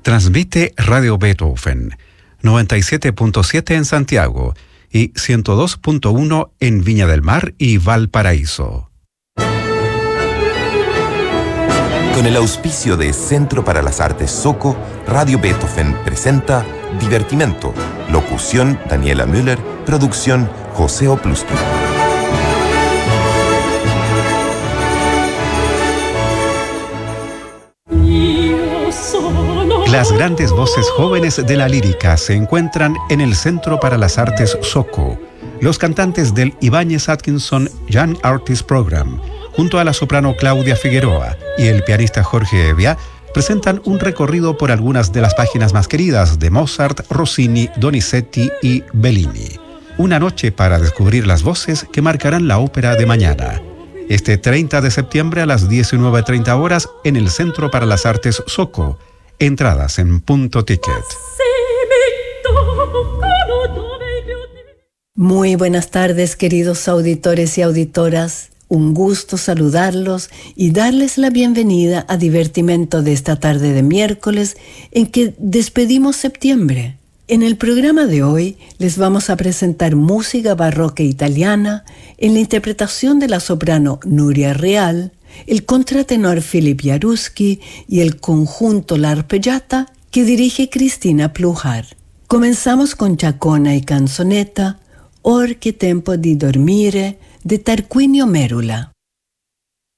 Transmite Radio Beethoven, 97.7 en Santiago y 102.1 en Viña del Mar y Valparaíso. Con el auspicio de Centro para las Artes Soco, Radio Beethoven presenta Divertimento. Locución Daniela Müller, producción José Opluski. Las grandes voces jóvenes de la lírica se encuentran en el Centro para las Artes Soco. Los cantantes del Ibáñez Atkinson Young Artist Program, junto a la soprano Claudia Figueroa y el pianista Jorge Evia, presentan un recorrido por algunas de las páginas más queridas de Mozart, Rossini, Donizetti y Bellini. Una noche para descubrir las voces que marcarán la ópera de mañana. Este 30 de septiembre a las 19:30 horas en el Centro para las Artes Soco. Entradas en Punto Ticket. Muy buenas tardes, queridos auditores y auditoras. Un gusto saludarlos y darles la bienvenida a Divertimento de esta tarde de miércoles en que despedimos septiembre. En el programa de hoy les vamos a presentar música barroca italiana en la interpretación de la soprano Nuria Real, el contratenor Philip Jaruski y el conjunto La Arpeggiata que dirige Cristina Plujar. Comenzamos con Chacona y Canzonetta, Or che tempo di dormire, de Tarquinio Mérula.